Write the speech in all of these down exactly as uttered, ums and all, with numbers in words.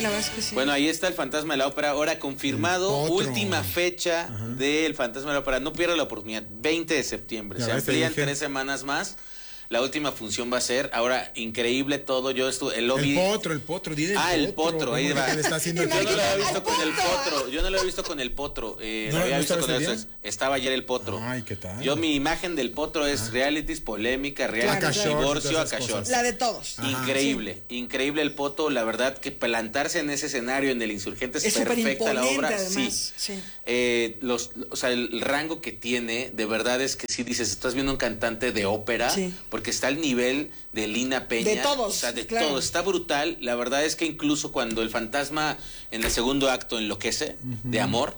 la verdad es que sí. Bueno, ahí está el Fantasma de la Ópera, ahora confirmado, última fecha Ajá. del Fantasma de la Ópera. No pierda la oportunidad, veinte de septiembre. Ya Se amplían tres semanas más. La última función va a ser, ahora, increíble todo, yo estuve, el lobby... El potro, el potro, dile el Ah, potro, el potro, ahí va. Le está haciendo el yo no lo había visto con potro. el potro, yo no lo había visto con el potro, eh, ¿No, lo había ¿no visto con ese eso, día? Estaba ayer el potro. Ay, ¿qué tal? Yo, mi imagen del potro es ah. realities, polémica, reality, claro, divorcio, acachor. La de todos. Ajá. Increíble, sí. increíble el potro, la verdad que plantarse en ese escenario en el Insurgente es, es perfecta la obra. Además. Sí. sí. Eh, los, o sea, el rango que tiene, de verdad es que sí dices, estás viendo un cantante de ópera, sí. porque está al nivel de Lina Peña. De todos. O sea, de claro. todos. Está brutal. La verdad es que incluso cuando el fantasma en el segundo acto enloquece uh-huh. de amor,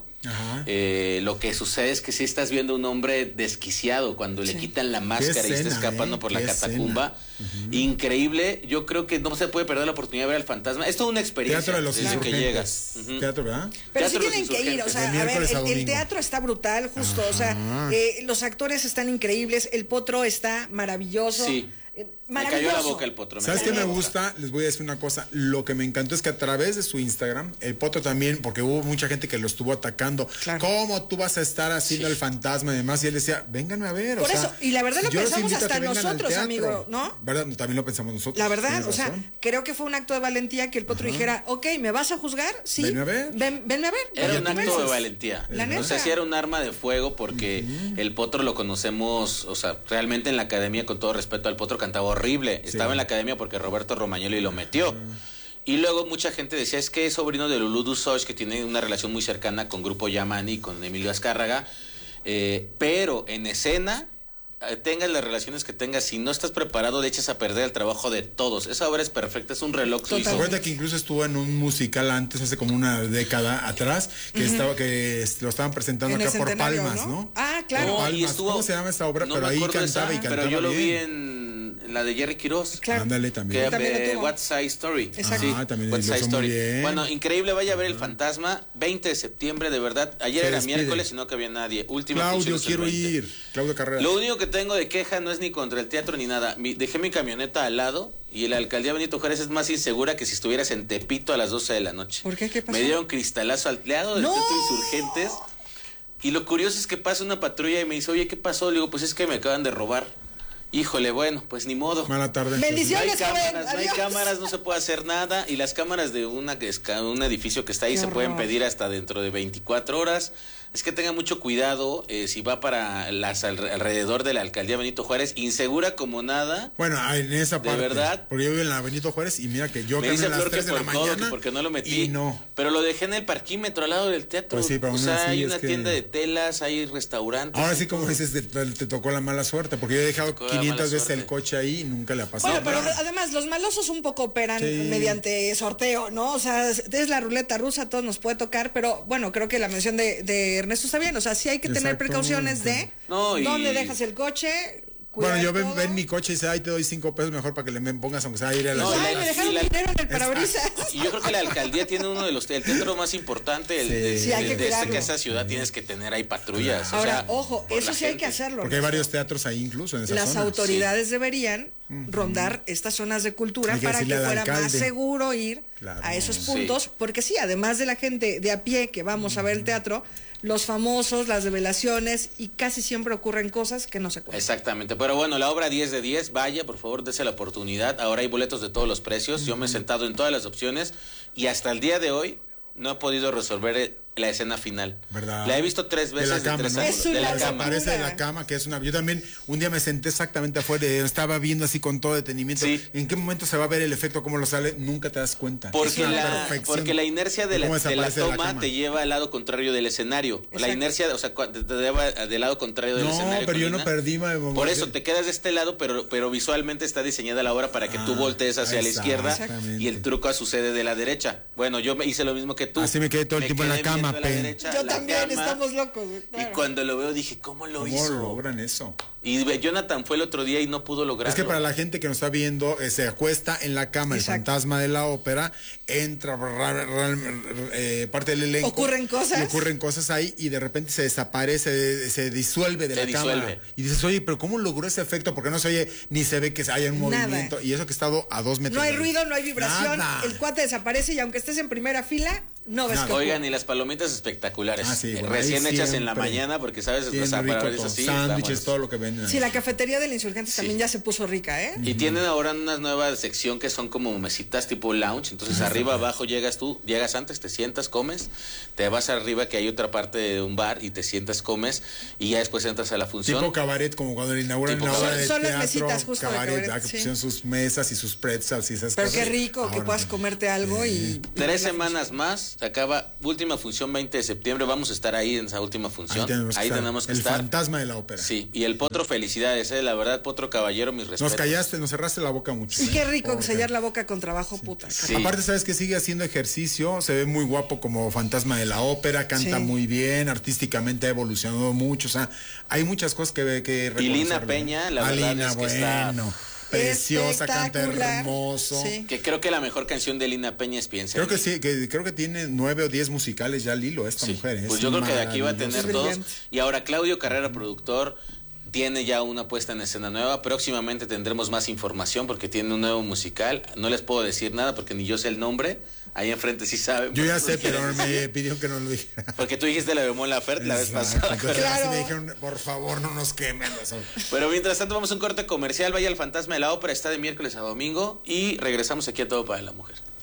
eh, lo que sucede es que sí estás viendo un hombre desquiciado cuando sí. le quitan la máscara escena, y está escapando eh? por la catacumba. Uh-huh. Increíble. Yo creo que no se puede perder la oportunidad de ver al fantasma. Es toda una experiencia. Teatro de los desde que llegas. Uh-huh. Teatro, ¿verdad? Pero teatro sí tienen que ir. O sea, a ver, el, el teatro está brutal, justo. Ajá. O sea, eh, los actores están increíbles. El potro está maravilloso. Sí. Me cayó la boca el potro. ¿Sabes qué me gusta? Les voy a decir una cosa. Lo que me encantó es que a través de su Instagram, el potro también, porque hubo mucha gente que lo estuvo atacando. Claro. ¿Cómo tú vas a estar haciendo sí. el fantasma y demás? Y él decía, vénganme a ver. Por o eso, sea, y la verdad lo pensamos hasta nosotros, amigo, ¿no? ¿Verdad? También lo pensamos nosotros. La verdad, o sea, creo que fue un acto de valentía que el potro Ajá. dijera, ok, ¿me vas a juzgar? Sí. Venme a ver. Ven, venme a ver. Era un acto veces. de valentía. La no sé si era un arma de fuego, porque uh-huh. el potro lo conocemos, o sea, realmente en la academia, con todo respeto al potro, cantaba horrible. Sí. Estaba en la academia porque Roberto Romagnoli lo metió. Uh-huh. Y luego mucha gente decía, es que es sobrino de Lulú Dusoch, que tiene una relación muy cercana con Grupo Yamani y con Emilio Azcárraga. Eh, pero en escena, eh, tengas las relaciones que tengas, si no estás preparado, le echas a perder el trabajo de todos. Esa obra es perfecta, es un reloj suizo. Recuerda que incluso estuvo en un musical antes, hace como una década atrás, que uh-huh. estaba que lo estaban presentando en acá por Palmas, ¿no? ¿no? Ah, claro. No, Palmas. y estuvo, ¿Cómo se llama esta obra? No pero ahí cantaba esa, y cantaba Pero yo lo bien. vi en la de Jerry Quiroz. Claro. Ándale también. Que también What's Side Story. Exacto. Ah, también What's Side Story. Bien. Bueno, increíble, vaya a ver el fantasma, veinte de septiembre, de verdad. Ayer Se era despide. miércoles y no cabía nadie. Última Claudio, quiero ir. Claudio Carrera. Lo único que tengo de queja no es ni contra el teatro ni nada. Mi, dejé mi camioneta al lado y la alcaldía Benito Juárez es más insegura que si estuvieras en Tepito a las doce de la noche. ¿Por qué? ¿Qué pasó? Me dieron cristalazo al lado del ¡No! Teatro Insurgentes. Y lo curioso es que pasa una patrulla y me dice, oye, ¿qué pasó? Le digo, pues es que me acaban de robar. Híjole, bueno, pues ni modo. Mala tarde. Bendiciones, no hay cámaras, joven. no hay cámaras, no se puede hacer nada. Y las cámaras de una que es un edificio que está ahí Qué se horror. pueden pedir hasta dentro de veinticuatro horas. Es que tengan mucho cuidado eh, si va para las alrededor de la alcaldía Benito Juárez, insegura como nada. Bueno, en esa parte. De verdad. Porque yo vivo en la Benito Juárez y mira que yo me dice a las Flor que tres de por la todo, mañana que porque no lo metí. Y no. Pero lo dejé en el parquímetro al lado del teatro. Pues sí, pero o sea, así hay es una que... tienda de telas, hay restaurantes. Ahora sí, como dices, te, te tocó la mala suerte, porque yo he dejado quinientas veces el coche ahí y nunca le ha pasado. Bueno, pero nada. Además, los malosos un poco operan sí. mediante sorteo, ¿no? O sea, es la ruleta rusa, a todos nos puede tocar, pero bueno, creo que la mención de, de Ernesto está bien. O sea, sí hay que Exacto. tener precauciones de no, y... dónde dejas el coche. Bueno, yo ven, ven mi coche y dice, ay, te doy cinco pesos mejor para que le me pongas aunque sea aire a la no, ay, me dejaron la... dinero en el parabrisas. Y yo creo que la alcaldía tiene uno de los, el teatro más importante el, sí. de, sí, hay de, que de este que esa ciudad tienes que tener ahí patrullas. Ahora, o sea, ojo, eso sí gente. hay que hacerlo. Porque hay varios teatros ahí incluso en esa Las zona. autoridades sí. deberían uh-huh. rondar estas zonas de cultura para que fuera alcalde. más seguro ir claro. a esos puntos, sí. porque sí, además de la gente de a pie que vamos uh-huh. a ver el teatro, los famosos, las revelaciones, y casi siempre ocurren cosas que no se cuentan. Exactamente, pero bueno, la obra diez de diez, vaya, por favor, dése la oportunidad. Ahora hay boletos de todos los precios, uh-huh. yo me he sentado en todas las opciones y hasta el día de hoy no he podido resolver la escena final. ¿Verdad? La he visto tres veces de, la cama, de tres ¿no? ángulos. De la cama. Parece de la cama, que es una... Yo también un día me senté exactamente afuera, estaba viendo así con todo detenimiento. Sí. ¿En qué momento se va a ver el efecto, cómo lo sale? Nunca te das cuenta. Porque, la, porque la inercia de la, de la toma la te lleva al lado contrario del escenario. Exacto. La inercia, o sea, te lleva del lado contrario del no, escenario. No, pero Colina. yo no perdí. Me, me, Por eso, te quedas de este lado, pero, pero visualmente está diseñada la obra para que ah, tú voltees hacia la izquierda y el truco sucede de la derecha. Bueno, yo me hice lo mismo que tú. Así me quedé todo el me tiempo en la cama, Yo también, cama, estamos locos. Claro. Y cuando lo veo dije, ¿cómo lo ¿Cómo hizo? ¿Cómo logran eso? Y Jonathan fue el otro día y no pudo lograrlo. Es que para la gente que nos está viendo, eh, se acuesta en la cama, Exacto. el fantasma de la ópera, entra eh, parte del elenco. Ocurren cosas. Y ocurren cosas ahí y de repente se desaparece, se disuelve de se la disuelve. cama. Y dices, oye, pero ¿cómo logró ese efecto? Porque no se oye, ni se ve que haya un Nada. movimiento. Y eso que ha estado a dos metros. No hay ruido, no hay vibración. Nada. El cuate desaparece y aunque estés en primera fila, no ves. Oigan, y las palomitas espectaculares. Ah, sí, bueno, recién hechas en la mañana, porque sabes, los aparadores así. Sándwiches, todo lo que venden. Sí, la cafetería del Insurgentes sí. también ya se puso rica, ¿eh? Y uh-huh. tienen ahora una nueva sección que son como mesitas tipo lounge. Entonces, uh-huh. arriba, abajo llegas tú, llegas antes, te sientas, comes, te vas arriba que hay otra parte de un bar y te sientas, comes, y ya después entras a la función. Tipo cabaret, como cuando le inauguran una obra de son teatro. Las mesitas, justo cabaret, cabaret, que sí. pusieron sus mesas y sus pretzels y esas Pero cosas. Pero qué rico ahora, que puedas comerte algo eh. y... Tres semanas más, se acaba, última función veinte de septiembre, vamos a estar ahí en esa última función. Ahí tenemos que, ahí estar. Tenemos que el estar. El fantasma de la ópera. Sí, y el Potro, felicidades, eh, la verdad, Potro caballero, mis respetos. Nos callaste, nos cerraste la boca mucho. Y ¿eh? qué rico Porque... sellar la boca con trabajo, sí. puta. Sí. Aparte, sabes que sigue haciendo ejercicio, se ve muy guapo como fantasma de la ópera, canta sí. muy bien, artísticamente ha evolucionado mucho, o sea, hay muchas cosas que que Y Lina Peña, la verdad Lina, es que bueno. está preciosa, canta hermoso. Sí. Que creo que la mejor canción de Lina Peña es Piensa. Creo que sí, que creo que tiene nueve o diez musicales ya al hilo esta sí. mujer. Pues yo creo que de aquí va a tener dos. Y ahora Claudio Carrera, productor, tiene ya una puesta en escena nueva. Próximamente tendremos más información porque tiene un nuevo musical. No les puedo decir nada porque ni yo sé el nombre. Ahí enfrente sí saben. Yo ya sé, pero me pidió que no lo dijera. Porque tú dijiste la de Mon Laferte la vez pasada. Claro. Me dijeron, por favor, no nos quemen. Pero mientras tanto vamos a un corte comercial. Vaya al Fantasma de la Ópera, está de miércoles a domingo y regresamos aquí a Todo para la Mujer.